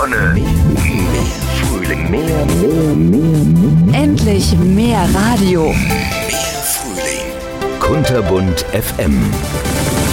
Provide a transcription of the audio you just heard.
Sonne, mehr Frühling, mehr. Endlich mehr Radio. Mehr Frühling. Kunterbunt FM.